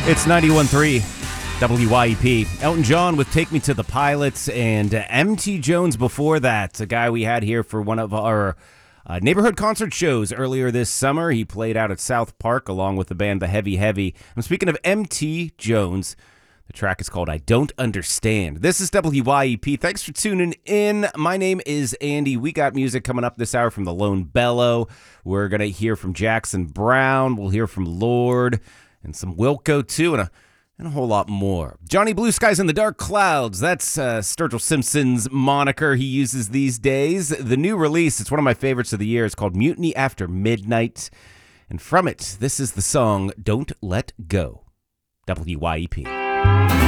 It's 91.3 WYEP. Elton John with Take Me to the Pilots, and M.T. Jones before that, a guy we had here for one of our neighborhood concert shows earlier this summer. He played out at South Park along with the band The Heavy Heavy. I'm speaking of M.T. Jones. The track is called I Don't Understand. This is WYEP. Thanks for tuning in. My name is Andy. We got music coming up this hour from the Lone Bellow. We're going to hear from Jackson Browne. We'll hear from Lorde and some Wilco, too, and a whole lot more. Johnny Blue Skies in the Dark Clouds. That's Sturgill Simpson's moniker he uses these days. The new release, it's one of my favorites of the year. It's called Mutiny After Midnight. And from it, this is the song Don't Let Go. WYEP.